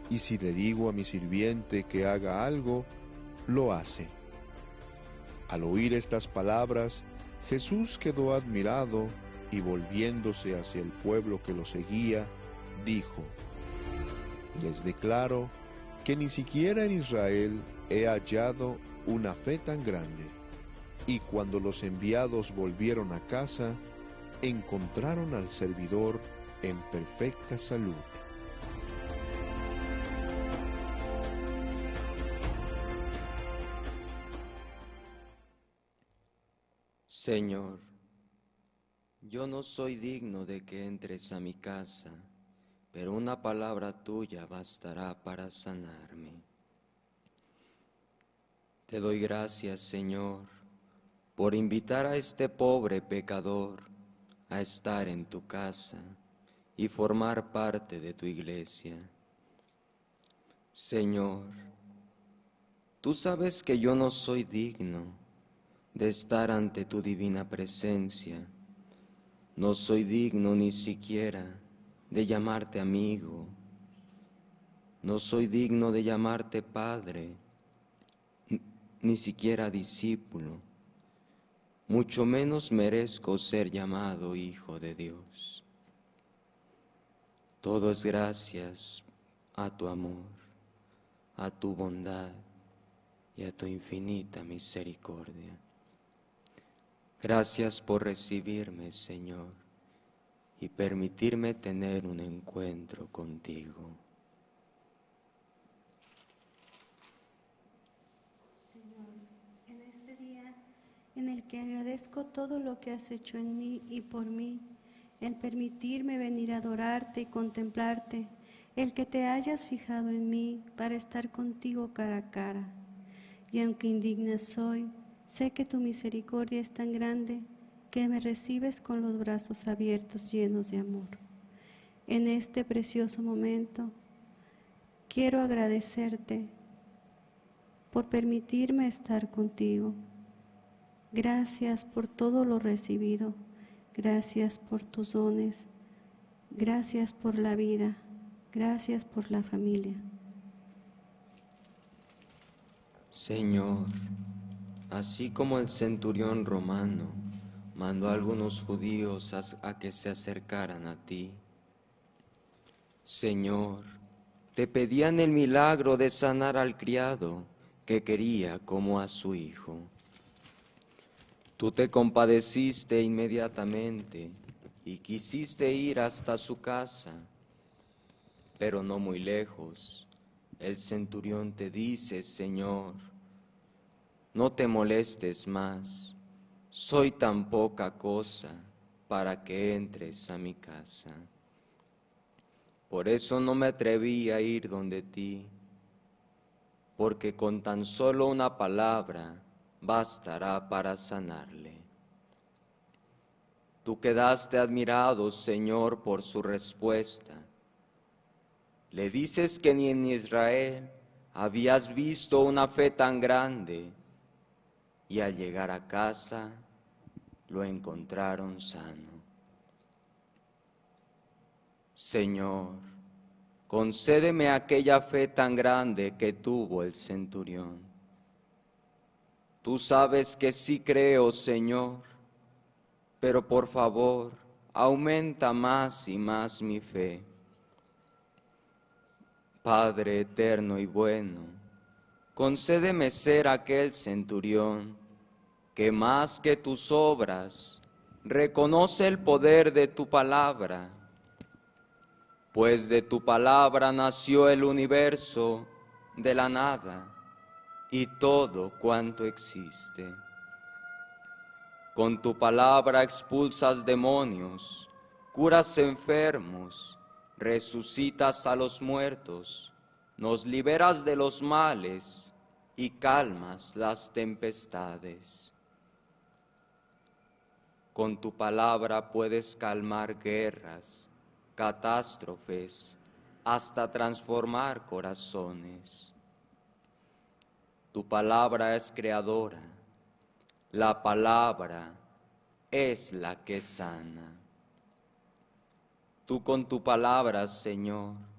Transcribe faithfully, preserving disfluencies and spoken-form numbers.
y si le digo a mi sirviente que haga algo, lo hace. Al oír estas palabras, Jesús quedó admirado y volviéndose hacia el pueblo que lo seguía, dijo: les declaro que ni siquiera en Israel he hallado una fe tan grande. Y cuando los enviados volvieron a casa, encontraron al servidor en perfecta salud. Señor, yo no soy digno de que entres a mi casa, pero una palabra tuya bastará para sanarme. Te doy gracias, Señor, por invitar a este pobre pecador a estar en tu casa y formar parte de tu iglesia. Señor, tú sabes que yo no soy digno de estar ante tu divina presencia. No soy digno ni siquiera de llamarte amigo. No soy digno de llamarte Padre, ni siquiera discípulo. Mucho menos merezco ser llamado Hijo de Dios. Todo es gracias a tu amor, a tu bondad y a tu infinita misericordia. Gracias por recibirme, Señor, y permitirme tener un encuentro contigo. Señor, en este día en el que agradezco todo lo que has hecho en mí y por mí, el permitirme venir a adorarte y contemplarte, el que te hayas fijado en mí para estar contigo cara a cara. Y aunque indigna soy, sé que tu misericordia es tan grande que me recibes con los brazos abiertos llenos de amor. En este precioso momento, quiero agradecerte por permitirme estar contigo. Gracias por todo lo recibido. Gracias por tus dones. Gracias por la vida. Gracias por la familia. Señor, así como el centurión romano mandó a algunos judíos a, a que se acercaran a ti, Señor, te pedían el milagro de sanar al criado que quería como a su hijo. Tú te compadeciste inmediatamente y quisiste ir hasta su casa, pero no muy lejos. El centurión te dice: Señor, no te molestes más, soy tan poca cosa para que entres a mi casa. Por eso no me atreví a ir donde ti, porque con tan solo una palabra bastará para sanarle. Tú quedaste admirado, Señor, por su respuesta. Le dices que ni en Israel habías visto una fe tan grande, y al llegar a casa lo encontraron sano. Señor, concédeme aquella fe tan grande que tuvo el centurión. Tú sabes que sí creo, Señor, pero por favor, aumenta más y más mi fe. Padre eterno y bueno, concédeme ser aquel centurión que más que tus obras reconoce el poder de tu palabra, pues de tu palabra nació el universo de la nada y todo cuanto existe. Con tu palabra expulsas demonios, curas enfermos, resucitas a los muertos, nos liberas de los males y calmas las tempestades. Con tu palabra puedes calmar guerras, catástrofes, hasta transformar corazones. Tu palabra es creadora, la palabra es la que sana. Tú con tu palabra, Señor,